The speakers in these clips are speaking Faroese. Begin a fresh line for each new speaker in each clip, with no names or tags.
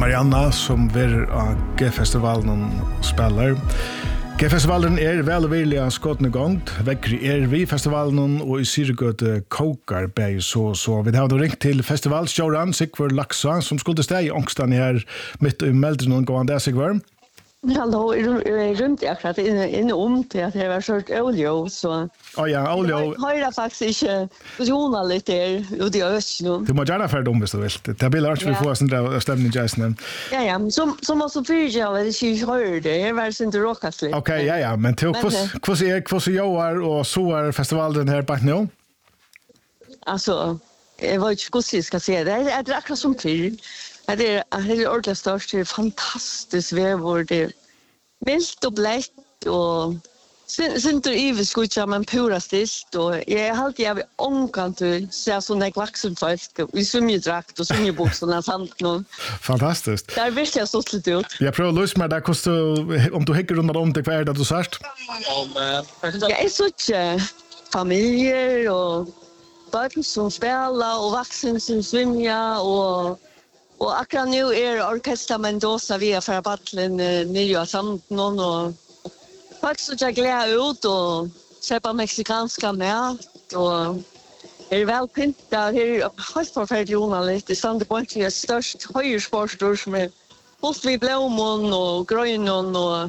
Marianna som är G-festivalen och spelar. G-festivalen väl och villiga skotten igång. Väckri vi festivalen och i Syrgöte kokar bäj så vi har då ringt till festivalsjouran Sigvard Laxa som skulle stå i ångstan här mitt i Meldren och där Sigvard.
Hallå, runt akkurat in till att det var så olja så.
Ja, olja.
Har jag faktiskt inte jona lite ut i östen.
Du må gärna för dem visst du vill. Det blir alltså vi får sån där stämning just.
Ja, som måste förja vad det är hörde. Det var inte rockat lite.
Okej, ja, men till hur Joar och så är festivalen här på nu.
Alltså, jag vet inte hur jag ska säga det. Det är akkurat som förr. Det är ordentligt störst, det är fantastiskt väder, det är milt och blött och sen är det skutsa men pura stist och jag har alltid haft ångan till att se sådana glaxen folk i svimmedrakt och svimmebuxorna samt någon.
Fantastiskt.
Det är verkligen stått lite ut.
Jag prövar att lyssna med dig om du häcker runt om till vad är det du särst?
Jag är så familjer och barn som spelar och vuxna som svimmar och akkurat nu är Orkester Mendoza via för battlen nya samt någon och faktiskt så jag glad ut och köpa mexikanska mat och är väl pynta här helt förfärligt onödigt det stannar på en störst höjrsportor som är fullt vid blommon och grönon och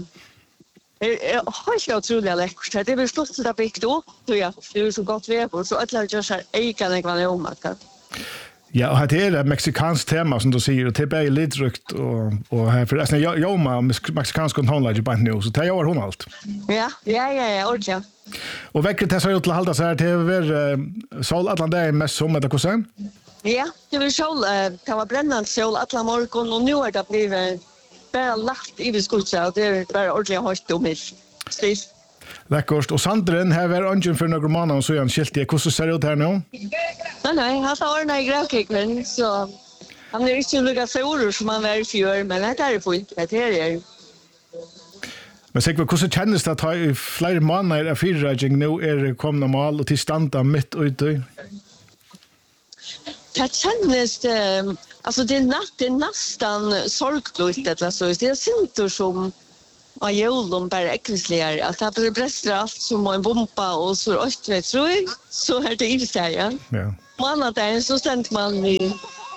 helt otroligt läckert. Det blir stort så det byggt upp så ja, det är så gott väder så att jag så här ägaren jag var omakat.
Ja, och det är ett mexikanskt tema som du säger och det är lite rykt och här förresten jag med mexikansk kontonlag på nu så det gör hon allt.
Ja, ordentligt.
Och väcker det sig ut till hålla så här till över sol Atlantis mest som det kan.
Ja, det var sol det var brännande sol alla morgon och nu är det blivit bara lagt i skutsa och det är bara ordentligt hårt och milt.
Läckert. Och Sandren här var ungen för några månader och så är han skilt. Hur ser det ut här nu?
Nej, han har ordnat i gravkicken så han är inte lika stor som han var i fjör, men det är fint. Det är
men säkert, hur känns det att ha i flera månader av fyrräddning nu är komna mål och till standa mitt ute?
Det känns alltså det är nästan sorgligt eller så. Det är syntor som och julen bara äckligare att det bräster allt som en bomba och så tror så här det är det ja.
Ja.
Månaden så ständ man i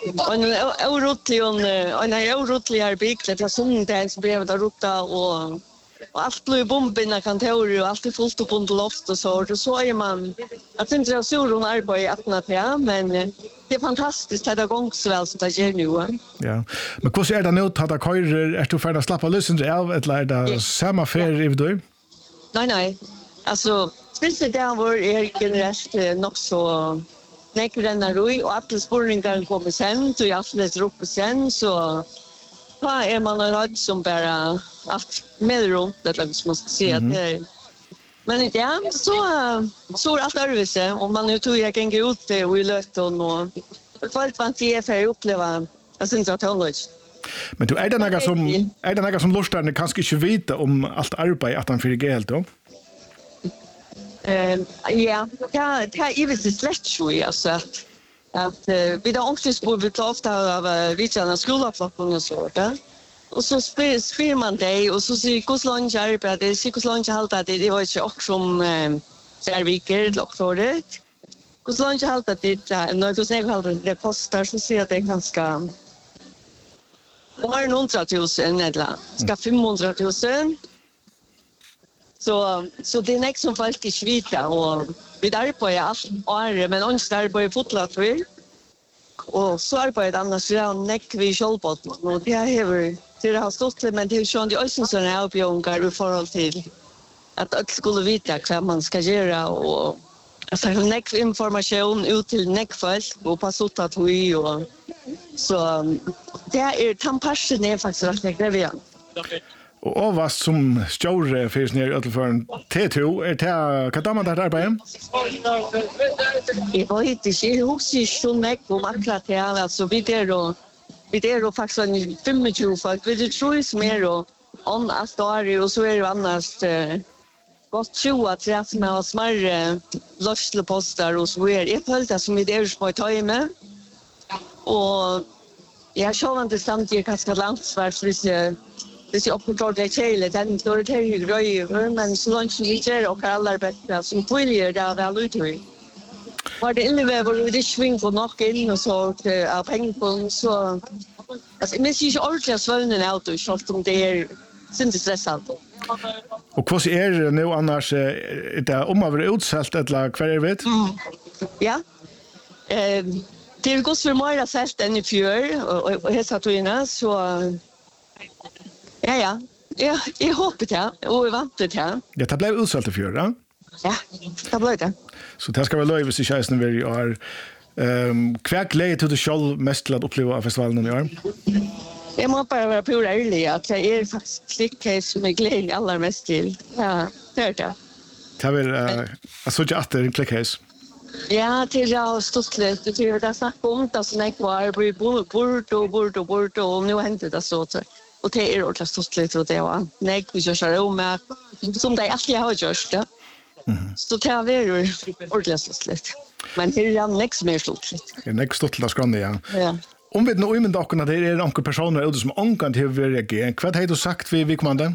en eurotligare bygd det som det blev där rota och allt blir bomberna kontor och allt är fullt upp under loft och så är man att inte det så hon arbetar att ja men det är fantastiskt att det går så väl så det gör nu.
Ja. Men hur är det nu att det körer är du färdig att slappa lyssna av eller är det samma färd i du? Nej.
Alltså speciellt där var generellt nog så nekrenarui och att spårningen kommer sen så jag läser upp sen så är man en rad som bara allt med runt det som man ska se det. Men ja, så allt arbete och man nu tror jag kan gå ut och i löten och folk man ser för att uppleva jag syns att det
men du är det några som lustar kanske inte vita om allt arbete att han för helt då?
Ja, det är ju så slätt så alltså att vi då också bor vi ofta av vitjarna skolaflocken och så där. Och så spyr man det och så ser koslånge arbete, det ser koslånge halta det var inte också som serviker doktorer. Koslånge halta det när du säger halta det kostar så ser det ganska var 100,000 eller ska 500,000. Så det är nästa som folk i svita och vi där på allt år men onsdag på fotlat vi. Och så arbetar annars redan näck vi självbot och det har stått men det är ju inte ösen såna avbjörningar i förhåll till att alla skulle veta vad man ska göra och alltså näck information ut till näck folk och passat att vi och så det är tampassion är faktiskt att det vi
och vad som stjorde finns ner i för en T2 är det kan man där arbeta?
Jag vet inte hur så mycket om akkurat det alltså vi där då faktiskt en 25 folk vi tror mer och om att story och så är det annars gott 20 att det som har smärre lustlepostar och så är det följt som vi där på tajme och Jag såg inte samtidigt ganska landsvärs hvis jag uppgår det hela den då det är grejer men så långt vi gör och alla bättre som följer där väl ut. Var det inlever det sving på nog in och så av pengar så alltså men sig ordentligt svållen auto så som det är syns stressat.
Och vad är det nu annars det om man vill utsält eller kvar är vet?
Ja. Det är gott för mig att sätta den i fjör och hälsa till så ja. Ja, jag hoppas det och väntar det.
Ja, det blev utsålt i fjör, ja?
Ja, det blev det.
Så det ska väl löjva sig tjejsen vi har. Kvar glädje till det själv mest till att uppleva festivalen i år?
Jag måste bara vara pura ärlig att det är faktiskt Clickcase som är glädje allra mest till. Ja, det är det.
Det är jag såg att det är en Clickcase.
Ja, till jag har stått lite. Det är det snack om det som jag var bort och nu händer det så. Och det är ordentligt stått lite och det var nej, vi kör med som det alltid har gjort det. Så det är ordentligt stått lite. Men det är nästa mer stått lite.
Det är nästa stått lite skrann, ja.
Ja.
Om vi nu med dockorna det är några personer ute som ångan till reagera. Vad har du sagt vi kommande?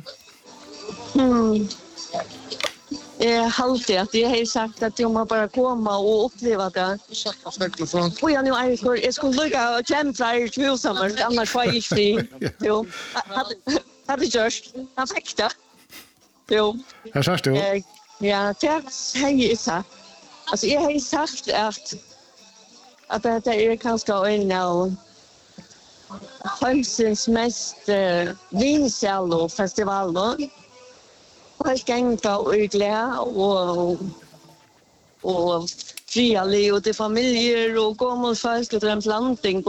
Alltid att jag har sagt att jag måste bara komma och uppleva det. Och jag nu är jag skulle lycka och kämpa i tvåsammar, annars var jag inte fri. Jo, hade gjort. Han fick det. Jo.
Här sägs du?
Ja, det har jag sagt. Alltså jag har sagt att det är ganska en av höstens mest vinsälofestivaler. Helt gänga och glädje och friali och till familjer och gammal folk och en blandning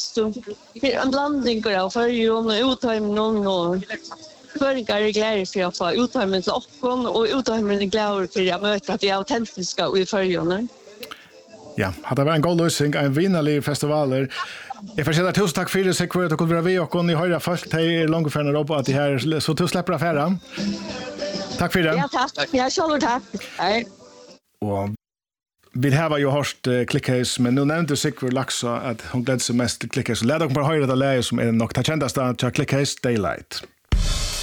av förrjun och uthämning och förgar glädje för att få uthämning till oppgång och uthämning glädje för att möta de autentiska i förrjunen.
Ja, det var en god lösning, en vinnerlig festivaler. Jag får säga tusen tack för det, Sigvard, att du kunde vara med och ni höra folk till långt för en robot här, så du släpper affären. Tack för det.
Ja, tack. Jag känner tack. Hej.
Och vi har ju hört Clickcase, men nu nämnde Sigvard Laxå att hon glädde sig mest till Clickcase. Så lär dock bara höra det läge som är nog det kändaste till Clickcase Daylight.